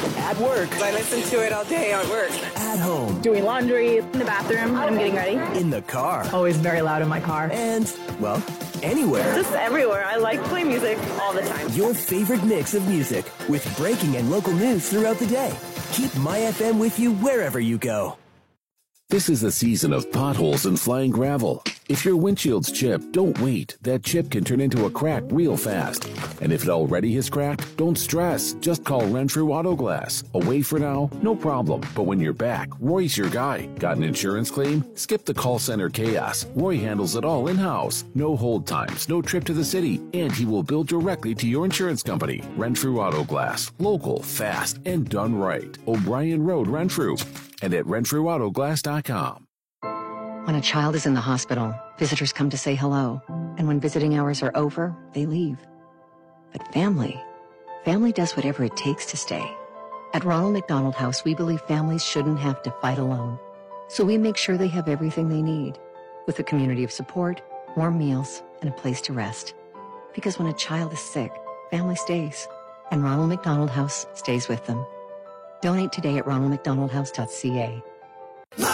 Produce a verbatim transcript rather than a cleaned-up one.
At work. I listen to it all day at work. At home. Doing laundry, in the bathroom when I'm getting ready. In the car. Always very loud in my car. And, well, anywhere. Just everywhere. I like playing music all the time. Your favorite mix of music with breaking and local news throughout the day. Keep MyFM with you wherever you go. This is the season of potholes and flying gravel. If your windshield's chipped, don't wait. That chip can turn into a crack real fast. And if it already has cracked, don't stress. Just call Renfrew Auto Glass. Away for now? No problem. But when you're back, Roy's your guy. Got an insurance claim? Skip the call center chaos. Roy handles it all in-house. No hold times, no trip to the city, and he will bill directly to your insurance company. Renfrew Auto Glass. Local, fast, and done right. O'Brien Road, Renfrew. And at renfrew auto glass dot com. When a child is in the hospital, visitors come to say hello. And when visiting hours are over, they leave. But family, family does whatever it takes to stay. At Ronald McDonald House, we believe families shouldn't have to fight alone. So we make sure they have everything they need, with a community of support, warm meals, and a place to rest. Because when a child is sick, family stays. And Ronald McDonald House stays with them. Donate today at ronald mcdonald house dot c a.